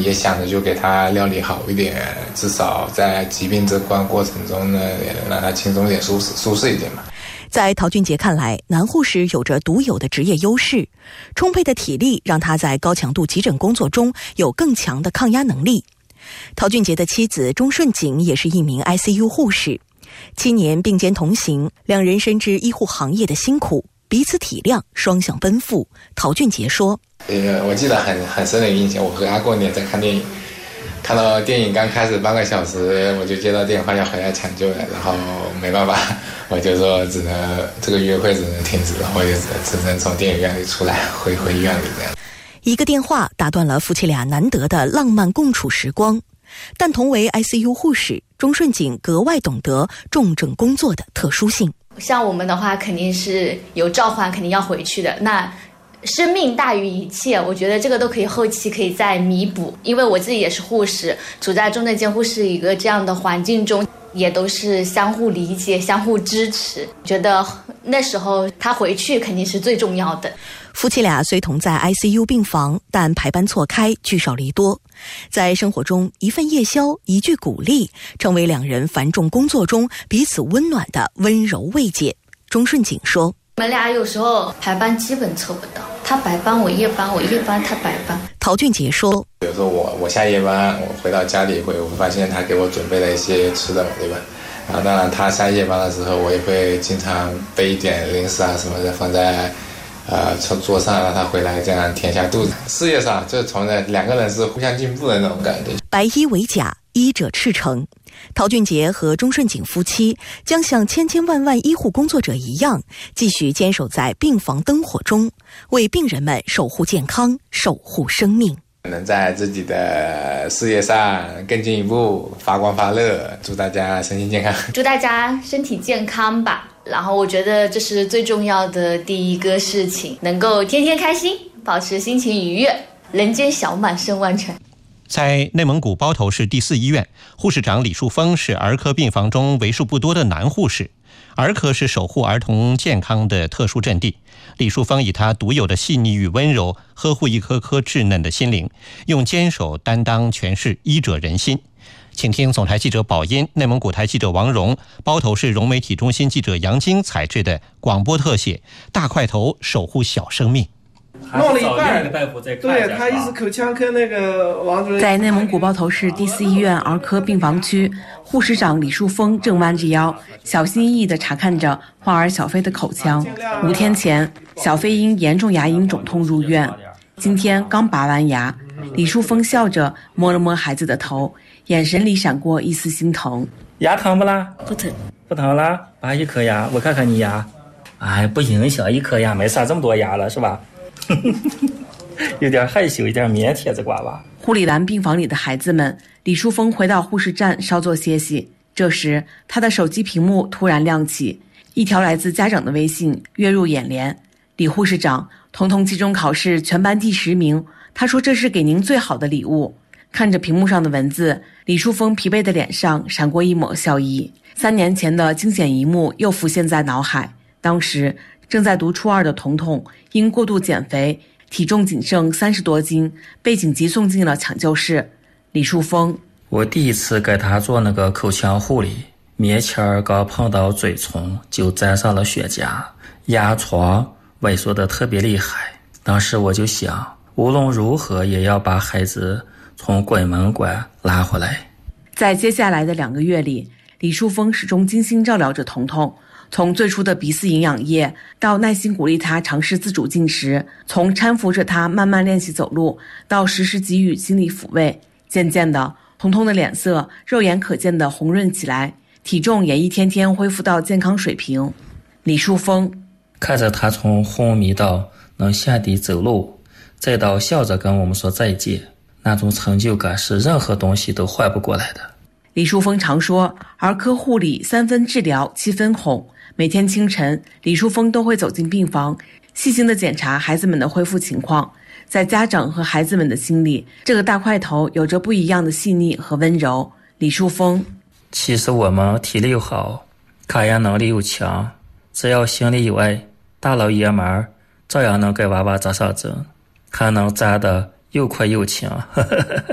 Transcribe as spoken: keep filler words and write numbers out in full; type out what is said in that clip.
也想着就给他料理好一点，至少在疾病这关过程中呢，也能让他轻松一点、舒适舒适一点嘛。 在陶俊杰看来，男护士有着独有的职业优势，充沛的体力让他在高强度急诊工作中有更强的抗压能力。陶俊杰的妻子钟顺景也是一名 I C U 护士，七年并肩同行，两人深知医护行业的辛苦，彼此体谅，双向奔赴。陶俊杰说： 呃，我记得很很深的印象，我和他过年在看电影，看到电影刚开始半个小时，我就接到电话要回来抢救了，然后没办法，我就说只能这个约会只能停止了，我也只能从电影院里出来，回回医院里这样。 一个电话打断了夫妻俩难得的浪漫共处时光，但同为 I C U 护士，钟顺景格外懂得重症工作的特殊性。 像我们的话，肯定是有召唤，肯定要回去的。那生命大于一切，我觉得这个都可以后期可以再弥补。因为我自己也是护士，处在重症监护室一个这样的环境中，也都是相互理解、相互支持。觉得那时候他回去肯定是最重要的。 夫妻俩虽同在 I C U 病房，但排班错开，聚少离多。在生活中，一份夜宵，一句鼓励，成为两人繁重工作中彼此温暖的温柔慰藉。钟顺景说： 我们俩有时候排班基本凑不到，他白班我夜班，我夜班他白班。 陶俊杰说： 比如说我我下夜班，我回到家里会我会发现他给我准备了一些吃的，对吧？然后当然他下夜班的时候，我也会经常备一点零食啊什么的放在呃从桌上，让他回来这样填下肚子。事业上就从来两个人是互相进步的那种感觉。 白衣为甲，医者赤诚。陶俊杰和钟顺景夫妻将像千千万万医护工作者一样，继续坚守在病房灯火中，为病人们守护健康，守护生命。 能在自己的事业上更进一步，发光发热，祝大家身心健康， 祝大家身体健康吧。然后我觉得这是最重要的第一个事情，能够天天开心，保持心情愉悦，人间小满胜万全。 在内蒙古包头市第四医院，护士长李树峰是儿科病房中为数不多的男护士。儿科是守护儿童健康的特殊阵地，李树峰以他独有的细腻与温柔，呵护一颗颗稚嫩的心灵，用坚守担当诠释医者仁心。请听总台记者宝音、内蒙古台记者王荣、包头市融媒体中心记者杨晶采制的广播特写《大块头守护小生命》。 弄了一半，对他一直口腔科那个王主任。 在内蒙古包头市第四医院儿科病房区，护士长李树峰正弯着腰，小心翼翼地查看着患儿小飞的口腔。五天前，小飞因严重牙龈肿痛入院，今天刚拔完牙。李树峰笑着摸了摸孩子的头，眼神里闪过一丝心疼。 牙疼不啦？ 不疼， 不疼了。拔一颗牙，我看看你牙。哎，不影响，一颗牙没啥，这么多牙了是吧？有点害羞，有点腼腆这瓜娃。 护理完病房里的孩子们，李树峰回到护士站稍作歇息。这时，他的手机屏幕突然亮起，一条来自家长的微信跃入眼帘。李护士长，童童期中考试全班第十名，他说这是给您最好的礼物。看着屏幕上的文字，李树峰疲惫的脸上闪过一抹笑意。三年前的惊险一幕又浮现在脑海，当时正在读初二的童童因过度减肥，体重仅剩三十多斤，被紧急送进了抢救室。李树峰， 我第一次给他做那个口腔护理，棉签刚碰到嘴唇就沾上了血痂，牙床萎缩得特别厉害。当时我就想，无论如何也要把孩子从鬼门关拉回来。 在接下来的两个月里，李树峰始终精心照料着童童，从最初的鼻饲营养液，到耐心鼓励他尝试自主进食，从搀扶着他慢慢练习走路，到时时给予心理抚慰。渐渐的，童童的脸色肉眼可见的红润起来，体重也一天天恢复到健康水平。李树峰看着他从昏迷到能下地走路，再到笑着跟我们说再见，那种成就感是任何东西都换不过来的。 李树峰常说，儿科护理三分治疗，七分哄。每天清晨，李树峰都会走进病房，细心地检查孩子们的恢复情况。在家长和孩子们的心里，这个大块头有着不一样的细腻和温柔。李树峰， 其实我们体力又好，抗压能力又强，只要心里有爱，大老爷们儿照样能给娃娃扎上针，还能扎得又快又强。